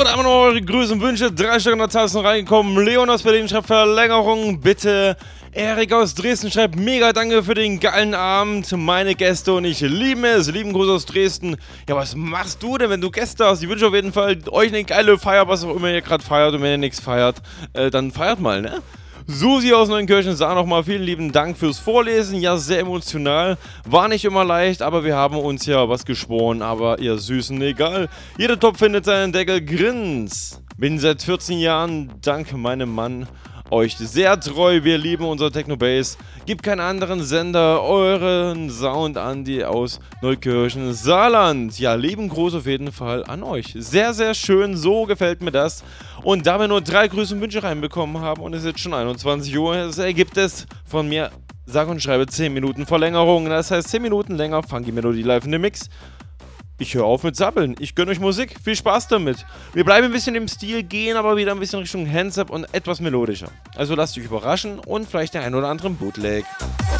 So, da haben wir noch eure Grüße und Wünsche. 3 Stück in der Zahl sind reingekommen. Leon aus Berlin schreibt Verlängerung, bitte. Erik aus Dresden schreibt mega danke für den geilen Abend. Meine Gäste und ich lieben es. Lieben Gruß aus Dresden. Ja, was machst du denn, wenn du Gäste hast? Ich wünsche auf jeden Fall euch eine geile Feier, was auch immer ihr gerade feiert. Und wenn ihr nichts feiert, dann feiert mal, ne? Susi aus Neunkirchen sagt nochmal vielen lieben Dank fürs Vorlesen. Ja, sehr emotional. War nicht immer leicht, aber wir haben uns ja was geschworen. Aber ihr Süßen, egal. Jeder Topf findet seinen Deckel. Grins. Bin seit 14 Jahren, dank meinem Mann, euch sehr treu. Wir lieben unser Technobase. Gibt keinen anderen Sender euren Sound an, die aus Neukirchen, Saarland. Ja, lieben Gruß auf jeden Fall an euch. Sehr, sehr schön. So gefällt mir das. Und da wir nur 3 Grüße und Wünsche reinbekommen haben und es ist jetzt schon 21 Uhr, das ergibt es von mir, sag und schreibe 10 Minuten Verlängerung. Das heißt 10 Minuten länger, Funky Melodie live in dem Mix. Ich höre auf mit Sabbeln. Ich gönne euch Musik. Viel Spaß damit. Wir bleiben ein bisschen im Stil, gehen aber wieder ein bisschen Richtung Hands-Up und etwas melodischer. Also lasst euch überraschen und vielleicht der ein oder andere Bootleg.